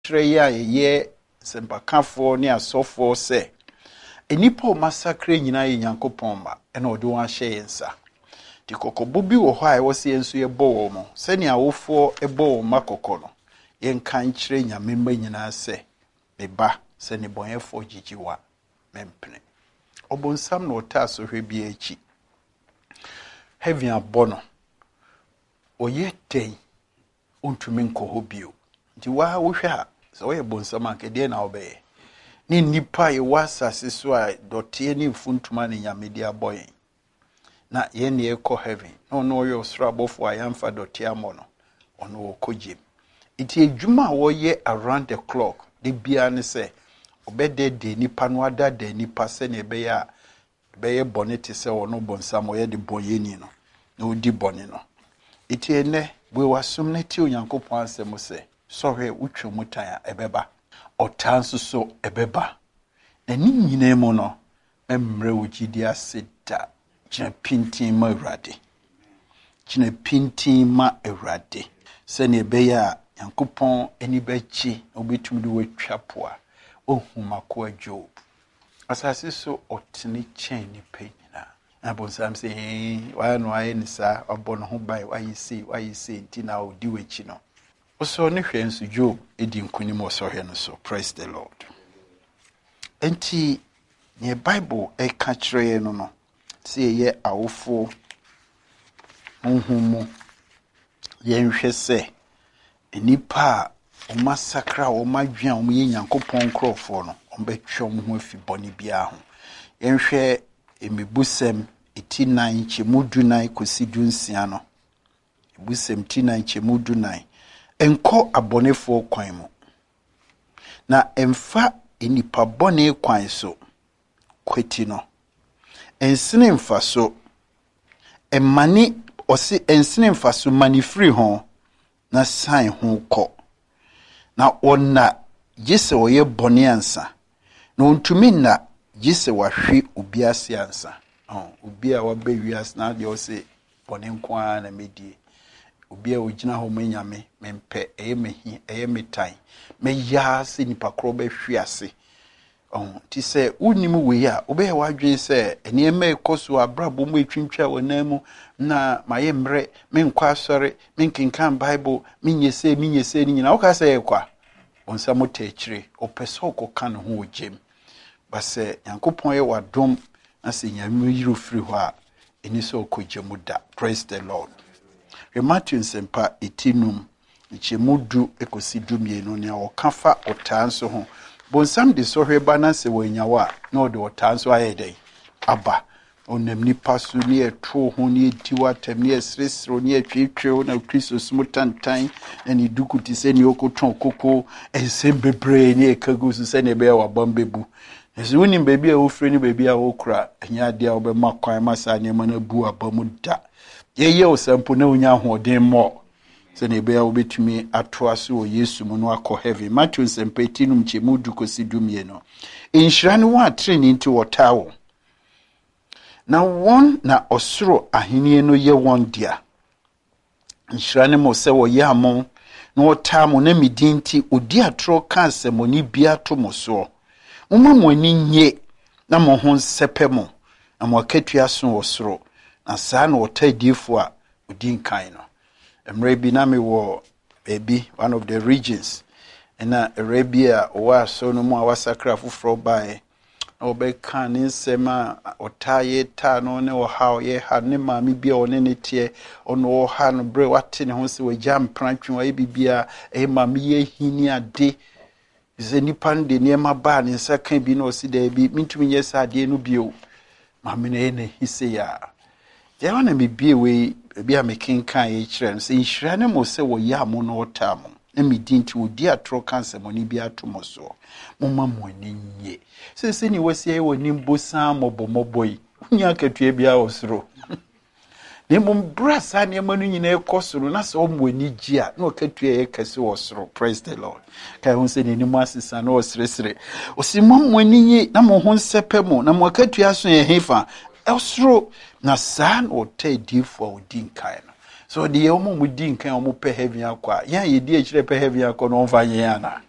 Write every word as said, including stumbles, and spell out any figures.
treya ye sempakafo ne asofo se enipa o massacre nyina ye Nyankopɔn ma ena ode wan hye yensa ti kokobo bi wo hɔ a wo se enso ye bɔ wo mo se ne awofo e bɔ wo makoko no ye nka nkyere nyame ma nyina se me ba se ne bonyefo gigiwa mempene obonsam no ta so hwe bi echi heaven abono oye ten untumi nko ho bio nti wa wo hwe a so ye bonsam akede na obeye ni nipa ye wasase so a dotie ni mfuntuma ne nyamedi aboyen na ye ne ekọ heaven no no yo sra bofo ayamfa dotie amono ono okogem iti edwuma wo ye around the clock de bia ne se obede de nipa no ada de nipa se ne be ya be ye bonete se ono bonsam ye de boyeni no na odi bone no iti ene we wasum ne ti Onyankopɔn asem se sorry utwe mutan ebeba otanso so ebeba na ni nyina mu no memre wogidi aseda kina pintin ma Awurade kina pintin ma Awurade se ne be ya Nyankopɔn eni bechi obetum de watwa poa ohumako Job asase so otene chen ni penyina abonsam se wa no aye nisa obono ho bai wa yisi wa yisi ntina odi wechi no oso ne hwe nso Job edi nkunim osohwe no so praise the Lord enti ne Bible e ka kire no no se ye awofo honhumu ye nhwe se enipa o massacre o madwan o ye Nyankopɔn krofo no o betwom ho afi boni bia ho ye nhwe emibusem eti nine chemudu nine kosidu nsia no ebusem ti nine chemudu nine enko abonefo kwan mu na emfa enipa bone kwan so kweti no ensene mfa so emani osi ensene mfa so mani free ho na sign ho ko na onna gise oye bone ansa na ontumi na gise wahwe obi ase ansa oh obi a wabe wias na de o se bone nko na medie obi a ogina ho manyame mempe eye mehi eye metan me ya se nipa kro be hwe ase oh ti se unim we ya obe wadwen se ene eme ekoso abrabo mu etwintwa wonamu na maye mre menkwa asore menkenkan Bible menyese menyese ni nyina wo ka se ekwa onsamo techire opeso kokan ho ogem base Nyankopɔn ye wadom na se nyame yiro free ho a eni so okogemu da praise the Lord we Matthew sempa etinum nchemudu ekosidu mienu ne okafa otanso ho bonsam de so hweba na se wanyawa na ode otanso ayedai aba onam nipa so ne eto ho ne etiwa tem ne esresro ne atwetwe na Kristo smutantan eni dukuti se ne okotron koko ensembebre ne ekagu so se ne be wa bambebu ezu ni bebi a ofre ni bebi a okura anya de a obema kwan masa ne mana bu abamu da ye ye osampo na onya hoden mo se ne be a obetumi atoa so o Yesu mu no akọ heaven Matthew sempetinum chemudu kosidumie no inhira ne wa training nti wotawo na won na osoro ahenie no ye won dia inhira ne mo se wo ye amon na wotamo na midinti odi atro ka asemoni bia to mo so Uma mwani nye na mo sepe mo na mo akatua so wosoro na saa na otadifo a odi nkan no emre bi na me wo baby one of the regions na Arabia wa so no mo awasakra foforo bae na obeka ne nsema otaye ta no ne wo ha ye ha ne maami bia one ne tie ono wo ha no bre wate ne ho se wajam prantwe wa bibia e maami ye hini ade Zeni pande niema ba ni saka bi no si da bi mintumi yesa ade no bio ma me ne ne hise ya je wana me bie we bia me kenkan ye kire no se nhira ne mo se wo ya mo no otam na me dinti odi atro cancer mo ni bi atomo so mo ma mo ni nye se se ni wasi ye woni mbosa mobo moboi nya katua bia osoro ne mo brasa ne manu nyina ekosoro na se o mo ni gia na okatua ye kase osoro praise the Lord kai hon se ni mo asisa na osresre osimo mo ni nye na mo hon sepe mo na mo akatua so ye hefa osoro na sa na otadi for odin kai no so de ye mo mo din kan o mo pe heaven akwa ya ye di e kire pe heaven akwa no mfa ye ana